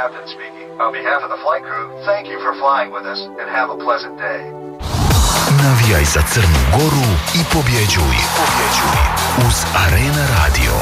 captain speaking. On behalf of the flight crew, thank you for flying with us and have a pleasant day. Navijaj za Crnu Goru i pobjeđuj. Uz Arena Radio.